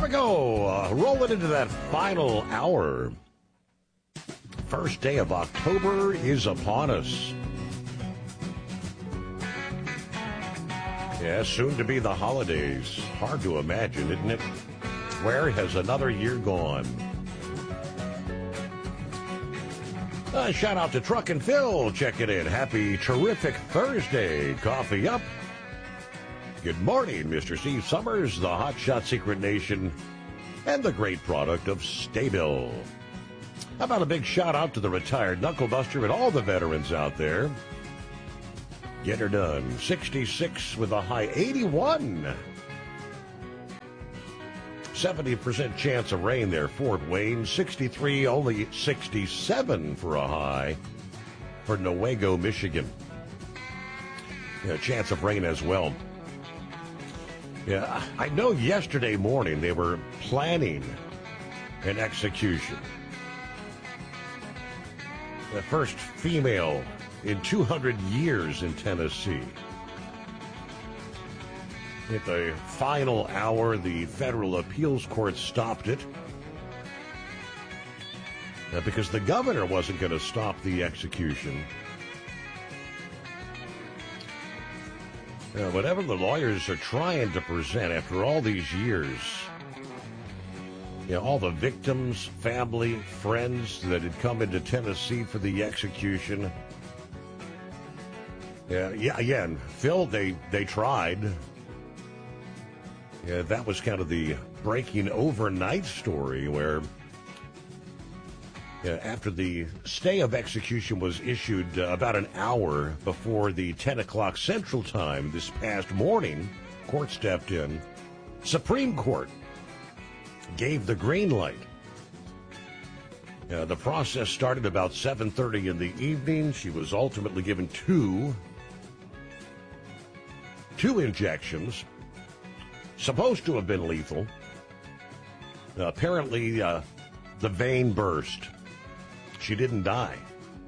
we go. Rolling into that final hour. First day of October is upon us. Yeah, soon to be the holidays. Hard to imagine, isn't it? Where has another year gone? Shout out to Truck and Phil. Check it in. Happy terrific Thursday. Coffee up. Good morning, Mr. Steve Summers, the Hotshot Secret Nation, and the great product of Staybill. How about a big shout out to the retired Knucklebuster and all the veterans out there? Get her done. 66 with a high 81. 70% chance of rain there, Fort Wayne. 63, only 67 for a high for Newaygo, Michigan. Yeah, chance of rain as well. Yeah, I know yesterday morning they were planning an execution. The first female in 200 years in Tennessee. At the final hour, the federal appeals court stopped it because the governor wasn't going to stop the execution. Whatever the lawyers are trying to present after all these years, all the victims, family, friends that had come into Tennessee for the execution. Again, Phil, they tried. Yeah, that was kind of the breaking overnight story where after the stay of execution was issued about an hour before the 10 o'clock Central Time this past morning, court stepped in. Supreme Court gave the green light. The process started about 7:30 in the evening. She was ultimately given two injections, supposed to have been lethal. Apparently, the vein burst. She didn't die.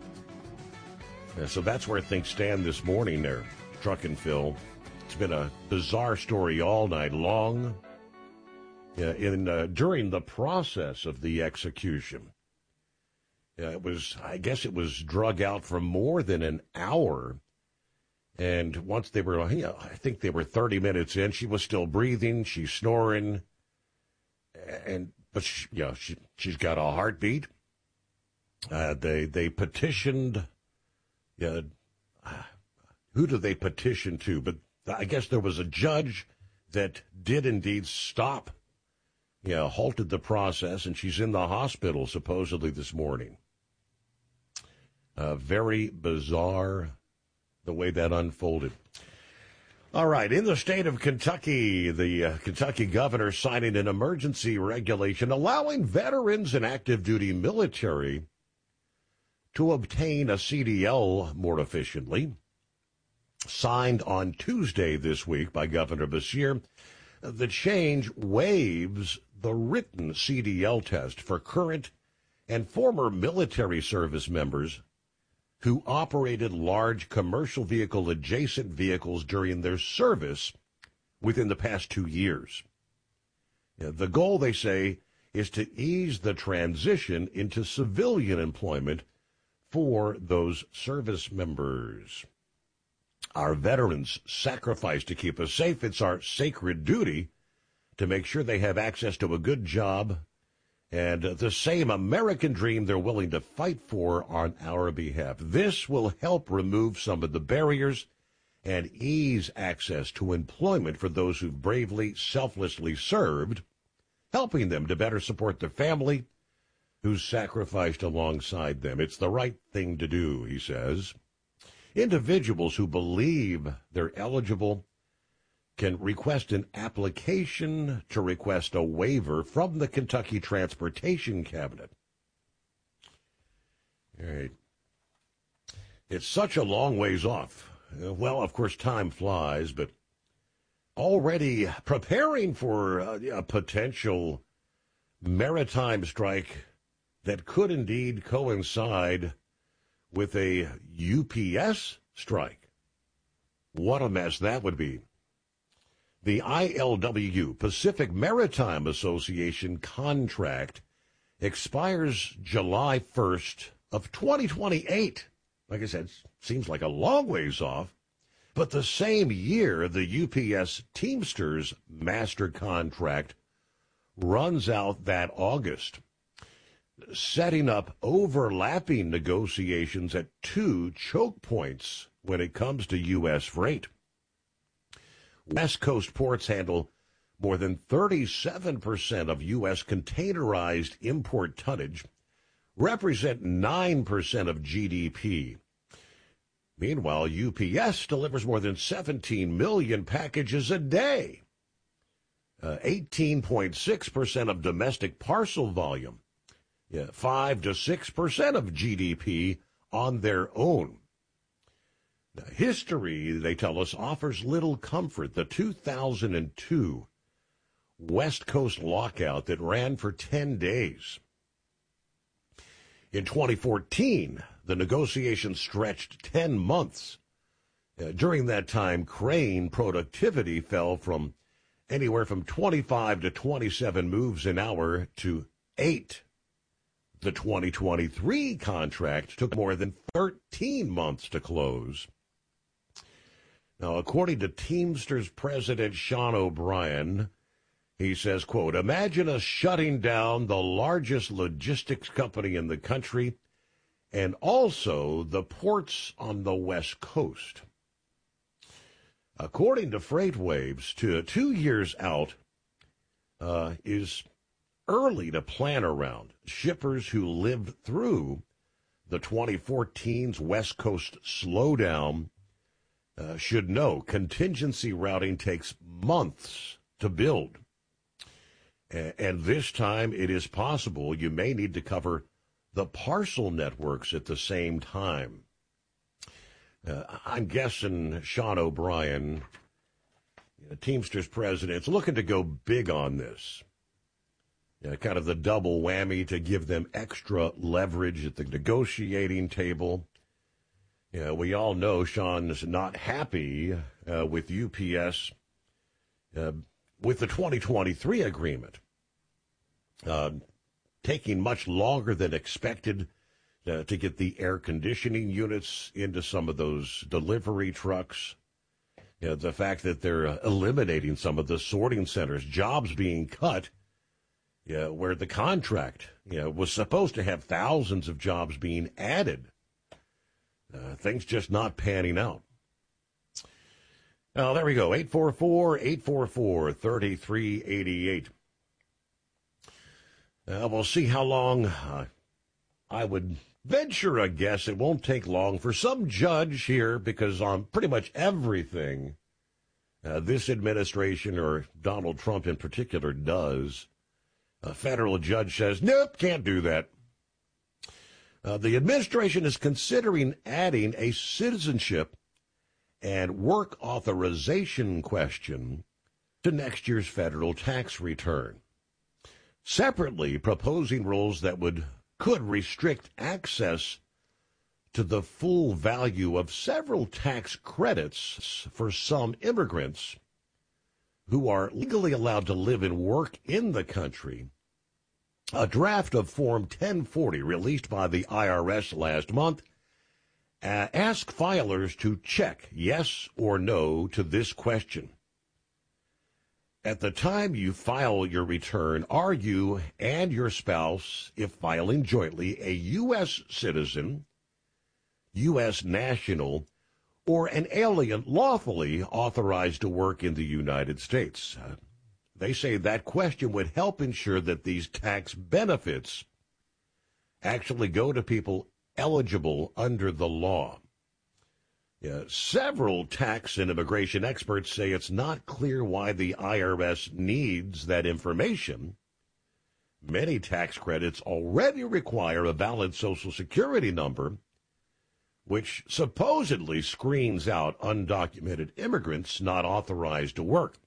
So that's where things stand this morning there, Truck and Phil. It's been a bizarre story all night long. During the process of the execution, I guess it was drug out for more than an hour. And once they were, I think they were 30 minutes in, she was still breathing, she's snoring, but she's got a heartbeat. They petitioned. Who did they petition to? But I guess there was a judge that did indeed stop, halted the process, and she's in the hospital supposedly this morning. Very bizarre the way that unfolded. All right, in the state of Kentucky, the Kentucky governor signing an emergency regulation allowing veterans and active duty military to obtain a CDL more efficiently. Signed on Tuesday this week by Governor Beshear, the change waives the written CDL test for current and former military service members who operated large commercial vehicle adjacent vehicles during their service within the past 2 years. The goal, they say, is to ease the transition into civilian employment for those service members. Our veterans sacrifice to keep us safe. It's our sacred duty to make sure they have access to a good job and the same American dream they're willing to fight for on our behalf. This will help remove some of the barriers and ease access to employment for those who've bravely, selflessly served, helping them to better support their family who's sacrificed alongside them. It's the right thing to do, he says. Individuals who believe they're eligible can request an application to request a waiver from the Kentucky Transportation Cabinet. All right. It's such a long ways off. Well, of course, time flies, but already preparing for a potential maritime strike that could indeed coincide with a UPS strike. What a mess that would be. The ILWU, Pacific Maritime Association contract, expires July 1st of 2028. Like I said, seems like a long ways off. But the same year, the UPS Teamsters master contract runs out that August, setting up overlapping negotiations at two choke points when it comes to U.S. freight. West Coast ports handle more than 37% of U.S. containerized import tonnage, represent 9% of GDP. Meanwhile, UPS delivers more than 17 million packages a day, 18.6% of domestic parcel volume, 5 to 6% of GDP on their own. Now, history, they tell us, offers little comfort. The 2002 West Coast lockout that ran for 10 days. In 2014, the negotiations stretched 10 months. During that time, crane productivity fell from anywhere from 25 to 27 moves an hour to 8. The 2023 contract took more than 13 months to close. Now, according to Teamsters President Sean O'Brien, he says, quote, "Imagine us shutting down the largest logistics company in the country and also the ports on the West Coast." According to FreightWaves, 2 years out is early to plan around. Shippers who lived through the 2014's West Coast slowdown should know contingency routing takes months to build. And this time it is possible you may need to cover the parcel networks at the same time. I'm guessing Sean O'Brien, Teamsters president, is looking to go big on this. Kind of the double whammy to give them extra leverage at the negotiating table. We all know Sean's not happy with UPS with the 2023 agreement, taking much longer than expected to get the air conditioning units into some of those delivery trucks. The fact that they're eliminating some of the sorting centers, jobs being cut, where the contract was supposed to have thousands of jobs being added. Things just not panning out. There we go, 844-844-3388. We'll see how long. I would venture a guess it won't take long for some judge here, because on pretty much everything this administration, or Donald Trump in particular, does, a federal judge says, nope, can't do that. The administration is considering adding a citizenship and work authorization question to next year's federal tax return. Separately, proposing rules that could restrict access to the full value of several tax credits for some immigrants who are legally allowed to live and work in the country. A draft of Form 1040 released by the IRS last month asked filers to check yes or no to this question. At the time you file your return, are you and your spouse, if filing jointly, a U.S. citizen, U.S. national, or an alien lawfully authorized to work in the United States? They say that question would help ensure that these tax benefits actually go to people eligible under the law. Several tax and immigration experts say it's not clear why the IRS needs that information. Many tax credits already require a valid Social Security number, which supposedly screens out undocumented immigrants not authorized to work.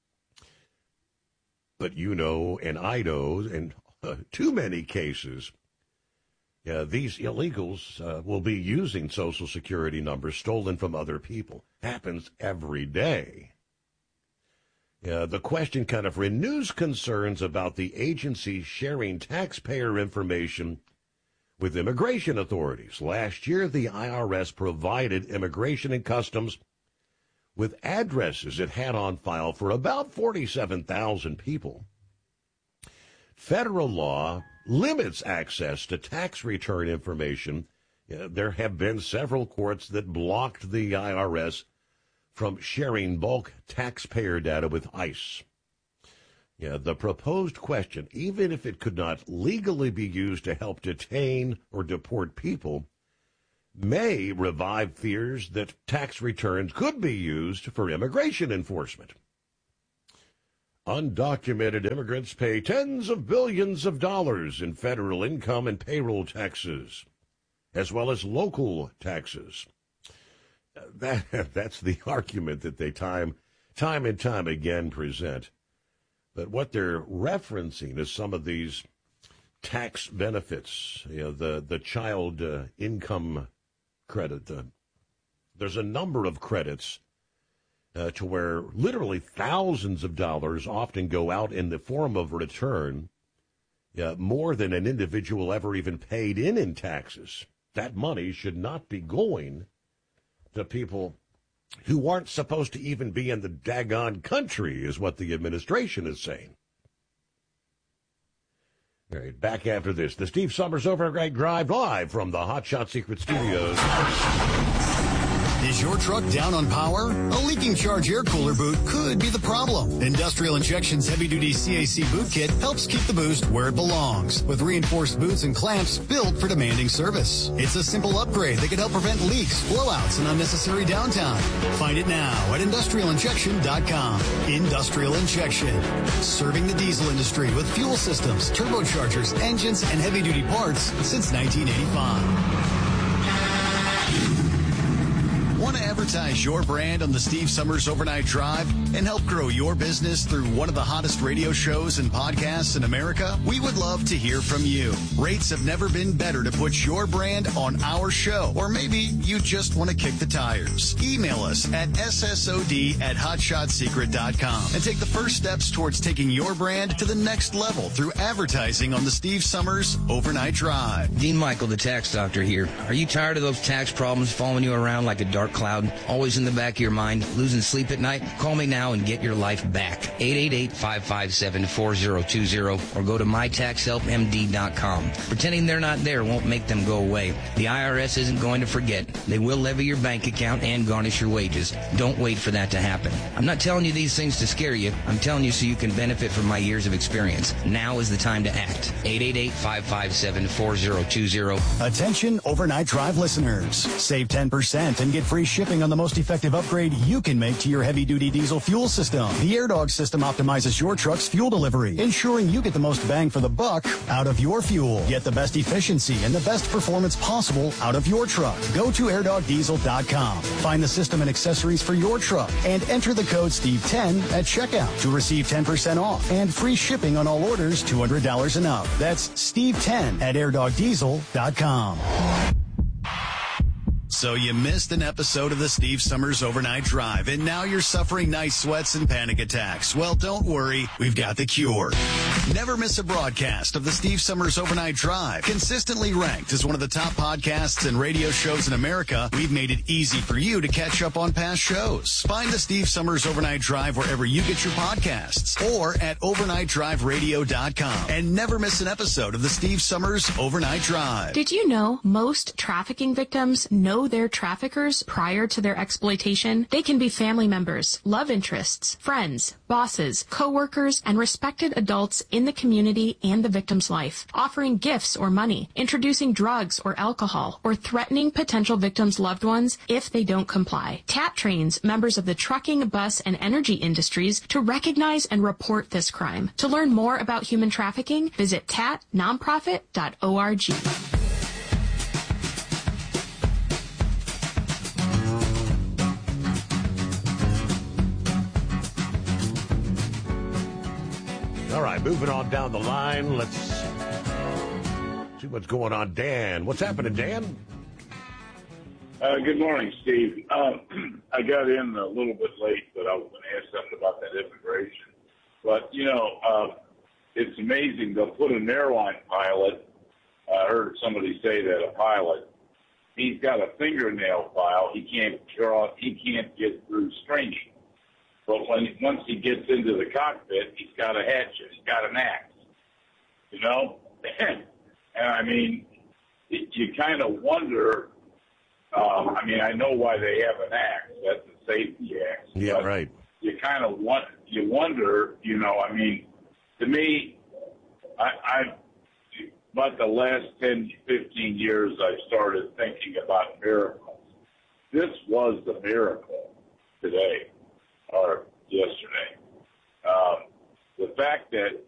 But you know, and I know, in too many cases, these illegals will be using Social Security numbers stolen from other people. Happens every day. The question kind of renews concerns about the agency sharing taxpayer information with immigration authorities. Last year, the IRS provided Immigration and Customs with addresses it had on file for about 47,000 people. Federal law limits access to tax return information. There have been several courts that blocked the IRS from sharing bulk taxpayer data with ICE. The proposed question, even if it could not legally be used to help detain or deport people, may revive fears that tax returns could be used for immigration enforcement. Undocumented immigrants pay tens of billions of dollars in federal income and payroll taxes, as well as local taxes. That's the argument that they time and time again present. But what they're referencing is some of these tax benefits, the child income credit. There's a number of credits to where literally thousands of dollars often go out in the form of return, more than an individual ever even paid in taxes. That money should not be going to people who aren't supposed to even be in the daggone country, is what the administration is saying. All right, back after this. The Steve Summers Overnight Drive live from the Hot Shot Secret Studios. Is your truck down on power? A leaking charge air cooler boot could be the problem. Industrial Injection's heavy-duty CAC boot kit helps keep the boost where it belongs, with reinforced boots and clamps built for demanding service. It's a simple upgrade that can help prevent leaks, blowouts, and unnecessary downtime. Find it now at industrialinjection.com. Industrial Injection, serving the diesel industry with fuel systems, turbochargers, engines, and heavy-duty parts since 1985. Want to advertise your brand on the Steve Summers Overnight Drive and help grow your business through one of the hottest radio shows and podcasts in America? We would love to hear from you. Rates have never been better to put your brand on our show. Or maybe you just want to kick the tires. Email us at ssod@hotshotsecret.com and take the first steps towards taking your brand to the next level through advertising on the Steve Summers Overnight Drive. Dean Michael, the tax doctor here. Are you tired of those tax problems following you around like a dark cloud, always in the back of your mind, losing sleep at night? Call me now and get your life back. 888-557-4020 or go to mytaxhelpmd.com. Pretending they're not there won't make them go away. The IRS isn't going to forget. They will levy your bank account and garnish your wages. Don't wait for that to happen. I'm not telling you these things to scare you. I'm telling you so you can benefit from my years of experience. Now is the time to act. 888-557-4020. Attention Overnight Drive listeners. Save 10% and get free shipping on the most effective upgrade you can make to your heavy-duty diesel fuel system. The AirDog system optimizes your truck's fuel delivery, ensuring you get the most bang for the buck out of your fuel. Get the best efficiency and the best performance possible out of your truck. Go to airdogdiesel.com. Find the system and accessories for your truck and enter the code Steve10 at checkout to receive 10% off and free shipping on all orders $200 and up. That's Steve10 at airdogdiesel.com. So you missed an episode of the Steve Summers Overnight Drive, and now you're suffering night sweats and panic attacks. Well, don't worry. We've got the cure. Never miss a broadcast of the Steve Summers Overnight Drive. Consistently ranked as one of the top podcasts and radio shows in America, we've made it easy for you to catch up on past shows. Find the Steve Summers Overnight Drive wherever you get your podcasts or at overnightdriveradio.com. And never miss an episode of the Steve Summers Overnight Drive. Did you know most trafficking victims know their traffickers prior to their exploitation? They can be family members, love interests, friends, bosses, co-workers, and respected adults in the community and the victim's life, offering gifts or money, introducing drugs or alcohol, or threatening potential victims' loved ones if they don't comply. TAT trains members of the trucking, bus, and energy industries to recognize and report this crime. To learn more about human trafficking, visit tatnonprofit.org. All right, moving on down the line. Let's see what's going on. Dan, what's happening, Dan? Good morning, Steve. I got in a little bit late, but I was going to ask something about that immigration. But, it's amazing. They'll put an airline pilot. I heard somebody say that a pilot, he's got a fingernail file. He can't get through screening. But once he gets into the cockpit, he's got a hatchet. He's got an axe. And I mean, you kind of wonder. I know why they have an axe. That's a safety axe. Yeah, right. You kind of wonder. To me, I about the last 10, 15 years, I've started thinking about miracles. This was the miracle today or yesterday. The fact that